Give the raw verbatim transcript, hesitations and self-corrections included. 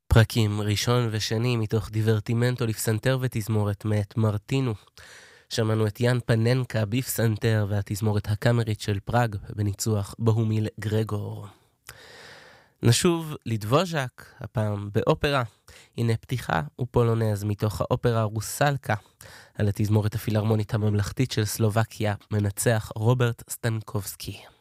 פרקים ראשון ושני מתוך דיברטימנטו לפסנתר ותזמורת מאת מרטינו. שמענו את יאן פננקה בפסנתר והתזמורת הקאמרית של פראג בניצוח בהומיל גרגור. נשוב לדבוז'ק, הפעם באופרה. הנה פתיחה ופולונז מתוך האופרה רוסלקה, על התזמורת הפילהרמונית הממלכתית של סלובקיה, מנצח רוברט סטנקובסקי.